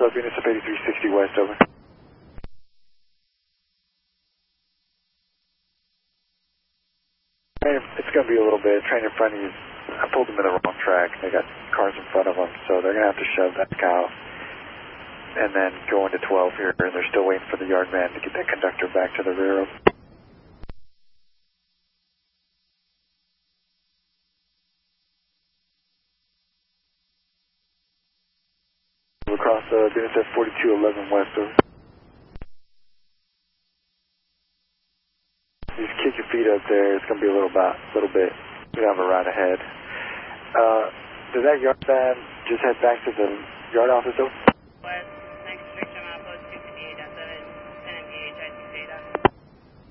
units up 8360 west, over. It's going to be a little bit. Train in front of you, I pulled them in the wrong track. They got cars in front of them, so they're going to have to shove that out and then go into 12 here, and they're still waiting for the yard man to get that conductor back to the rear of them. Across units at 4211 west, over. You just kick your feet up there. It's going to be a little bit. We have a ride ahead. Does that yard man just head back to the yard office, over?